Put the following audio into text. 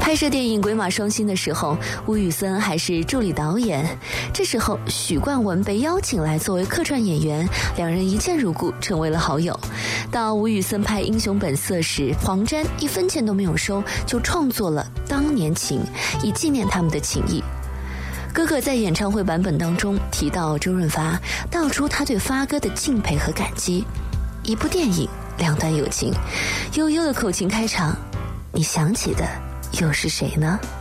拍摄电影《鬼马双星》的时候，吴宇森还是助理导演。这时候许冠文被邀请来作为客串演员，两人一见如故，成为了好友。到吴宇森拍《英雄本色》时，黄沾1分钱都没有收，就创作了《当年情》，以纪念他们的情谊。哥哥在演唱会版本当中提到周润发，道出他对发哥的敬佩和感激。一部电影，2段友情，悠悠的口琴开场，你想起的又是谁呢？